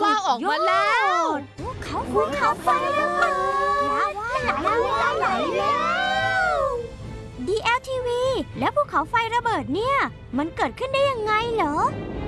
ว้าวออกมาแล้วภูเขาไฟระเบิดไหลแล้ว DLTV แล้วภูเขาไฟระเบิดเนี่ยมันเกิดขึ้นได้ยังไงเหรอ